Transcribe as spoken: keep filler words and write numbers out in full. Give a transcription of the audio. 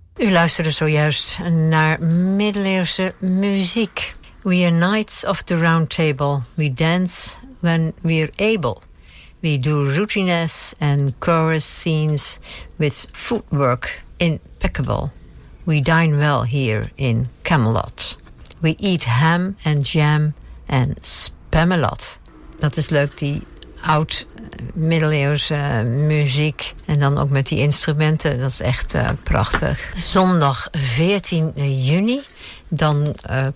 U luisterde zojuist naar middeleeuwse muziek. We are knights of the round table. We dance when we're able. We do routines and chorus scenes with footwork impeccable. We dine well here in Camelot. We eat ham and jam and spamalot. Dat is leuk, die oud middeleeuwse muziek. En dan ook met die instrumenten. Dat is echt uh, prachtig. Zondag veertien juni. Dan uh,